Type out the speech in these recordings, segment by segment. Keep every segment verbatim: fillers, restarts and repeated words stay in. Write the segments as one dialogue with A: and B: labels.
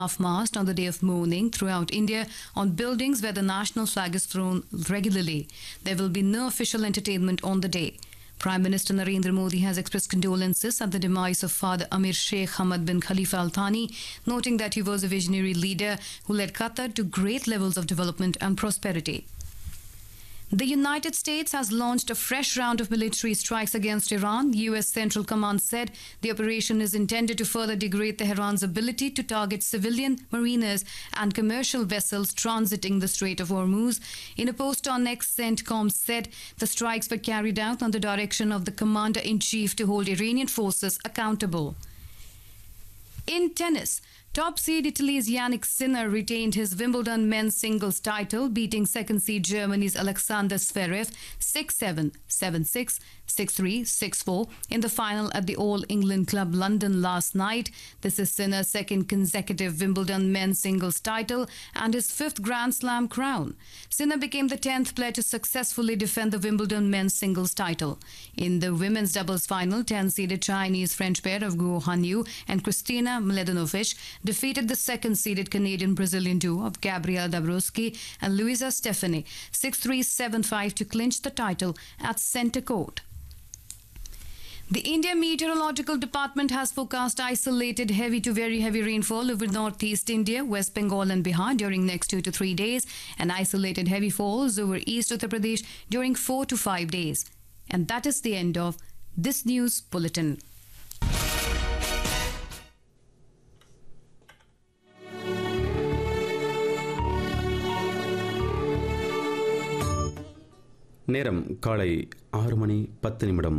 A: half-mast on the day of mourning throughout India on buildings where the national flag is thrown regularly. There will be no official entertainment on the day. Prime Minister Narendra Modi has expressed condolences at the demise of Father Amir Sheikh Hamad bin Khalifa Al Thani, noting that he was a visionary leader who led Qatar to great levels of development and prosperity. The United States has launched a fresh round of military strikes against Iran. U S Central Command said the operation is intended to further degrade Tehran's ability to target civilian mariners and commercial vessels transiting the Strait of Hormuz. In a post on X, CENTCOM said the strikes were carried out on the direction of the Commander-in-Chief to hold Iranian forces accountable. In tennis, top seed Italy's Yannick Sinner retained his Wimbledon men's singles title, beating second seed Germany's Alexander Zverev six seven, seven six, six three, six four in the final at the All England Club London last night. This is Sinner's second consecutive Wimbledon men's singles title and his fifth Grand Slam crown. Sinner became the tenth player to successfully defend the Wimbledon men's singles title. In the women's doubles final, ten-seeded Chinese-French pair of Guo Hanyu and Kristina Mladenovic defeated the second-seeded Canadian-Brazilian duo of Gabriela Dabrowski and Luisa Stefani six three, seven five to clinch the title at Centre Court. The India Meteorological Department has forecast isolated heavy to very heavy rainfall over northeast India, West Bengal and Bihar during next two to three days, and isolated heavy falls over East Uttar Pradesh during four to five days. And that is the end of this news bulletin.
B: நேரம் காலை ஆறு மணி பத்து நிமிடம்.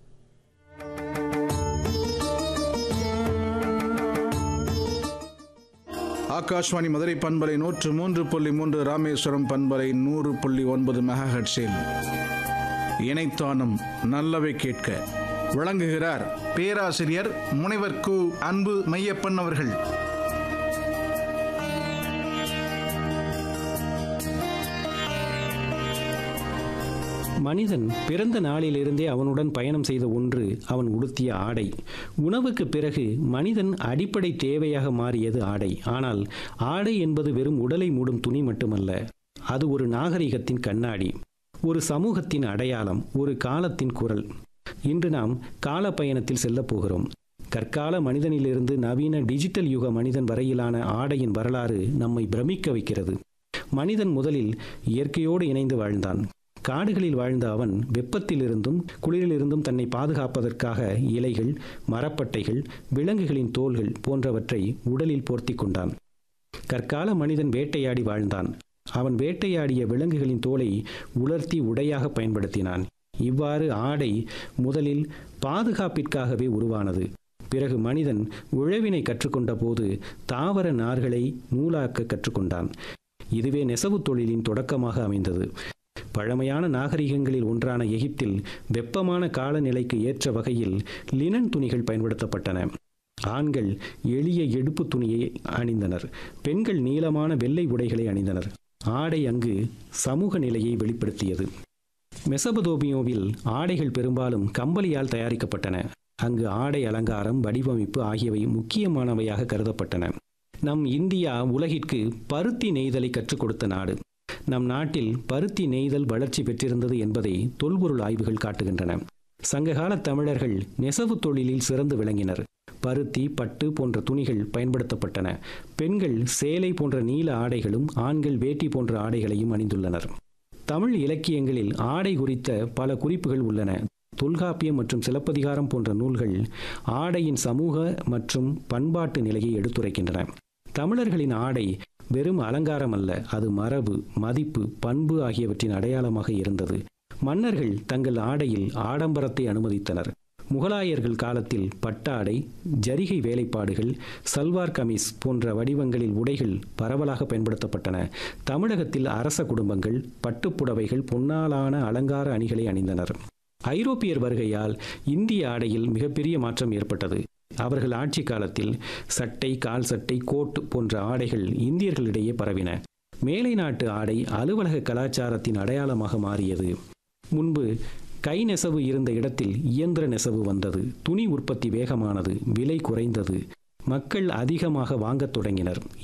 C: ஆகாஷ்வாணி மதுரை பண்பலை நூற்று மூன்று புள்ளி மூன்று, ராமேஸ்வரம் பண்பலை நூறு புள்ளி ஒன்பது மெகாஹெர்ட்ஸில் இணைத்தானும் நல்லவை கேட்க வழங்குகிறார் பேராசிரியர் முனைவர் கு அன்பு மையப்பன் அவர்கள்.
D: மனிதன் பிறந்த நாளிலிருந்தே அவனுடன் பயணம் செய்த ஒன்று அவன் உடுத்திய ஆடை. உணவுக்கு பிறகு மனிதன் அடிப்படை தேவையாக மாறியது ஆடை. ஆனால் ஆடை என்பது வெறும் உடலை மூடும் துணி மட்டுமல்ல, அது ஒரு நாகரிகத்தின் கண்ணாடி, ஒரு சமூகத்தின் அடையாளம், ஒரு காலத்தின் குரல். இன்று நாம் கால பயணத்தில் செல்லப் போகிறோம். கற்கால மனிதனிலிருந்து நவீன டிஜிட்டல் யுக மனிதன் வரையிலான ஆடையின் வரலாறு நம்மை பிரமிக்க வைக்கிறது. மனிதன் முதலில் இயற்கையோடு இணைந்து வாழ்ந்தான். காடுகளில் வாழ்ந்த அவன் வெப்பத்திலிருந்தும் குளிரிலிருந்தும் தன்னை பாதுகாப்பதற்காக இலைகள், மரப்பட்டைகள், விலங்குகளின் தோல்கள் போன்றவற்றை உடலில் போர்த்தி கொண்டான். கற்கால மனிதன் வேட்டையாடி வாழ்ந்தான். அவன் வேட்டையாடிய விலங்குகளின் தோலை உலர்த்தி உடையாக பயன்படுத்தினான். இவ்வாறு ஆடை முதலில் பாதுகாப்பிற்காகவே உருவானது. பிறகு மனிதன் உழவினை கற்றுக்கொண்ட போது தாவர நார்களை நூலாக்க கற்றுக்கொண்டான். இதுவே நெசவு தொழிலின் தொடக்கமாக அமைந்தது. பழமையான நாகரிகங்களில் ஒன்றான எகிப்தில் வெப்பமான காலநிலைக்கு ஏற்ற வகையில் லினன் துணிகள் பயன்படுத்தப்பட்டன. ஆண்கள் எளிய எடுப்பு துணியை அணிந்தனர். பெண்கள் நீளமான வெள்ளை உடைகளை அணிந்தனர். ஆடை அங்கு சமூக நிலையை வெளிப்படுத்தியது. மெசபதோமியாவில் ஆடைகள் பெரும்பாலும் கம்பளியால் தயாரிக்கப்பட்டன. அங்கு ஆடை அலங்காரம், வடிவமைப்பு ஆகியவை முக்கியமானவையாக கருதப்பட்டன. நம் இந்தியா உலகிற்கு பருத்தி நெய்தலை கற்றுக் கொடுத்த நாடு. நம் நாட்டில் பருத்தி நெய்தல் வளர்ச்சி பெற்றிருந்தது என்பதை தொல்பொருள் ஆய்வுகள் காட்டுகின்றன. சங்ககால தமிழர்கள் நெசவு தொழிலில் சிறந்து விளங்கினர். பருத்தி, பட்டு போன்ற துணிகள் பயன்படுத்தப்பட்டன. பெண்கள் சேலை போன்ற நீல ஆடைகளும் ஆண்கள் வேட்டி போன்ற ஆடைகளையும் அணிந்துள்ளனர். தமிழ் இலக்கியங்களில் ஆடை குறித்த பல குறிப்புகள் உள்ளன. தொல்காப்பியம் மற்றும் சிலப்பதிகாரம் போன்ற நூல்கள் ஆடையின் சமூக மற்றும் பண்பாட்டு நிலையை எடுத்துரைக்கின்றன. தமிழர்களின் ஆடை வெறும் அலங்காரம் அல்ல, அது மரபு, மதிப்பு, பண்பு ஆகியவற்றின் அடையாளமாக இருந்தது. மன்னர்கள் தங்கள் ஆடையில் ஆடம்பரத்தை அனுமதித்தனர். முகலாயர்கள் காலத்தில் பட்டாடை, ஜரிகை வேலைப்பாடுகள், சல்வார் கமீஸ் போன்ற வடிவங்களில் உடைகள் பரவலாக பயன்படுத்தப்பட்டன. தமிழகத்தில் அரச குடும்பங்கள் பட்டுப்புடவைகள், பொன்னாலான அலங்கார அணிகளை அணிந்தனர். ஐரோப்பியர் வருகையால் இந்திய ஆடையில் மிகப்பெரிய மாற்றம் ஏற்பட்டது. அவர்கள் ஆட்சி காலத்தில் சட்டை, கால் சட்டை, கோட் போன்ற ஆடைகள் இந்தியர்களிடையே பரவின. மேலை நாட்டு ஆடை அலுவலக கலாச்சாரத்தின் அடையாளமாக மாறியது. முன்பு கை நெசவு இருந்த இடத்தில் இயந்திர நெசவு வந்தது. துணி உற்பத்தி வேகமானது, விலை குறைந்தது. மக்கள் அதிகமாக வாங்கத் தொடங்கினர்.